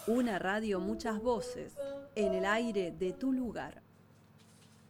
Una radio, muchas voces, en el aire de tu lugar.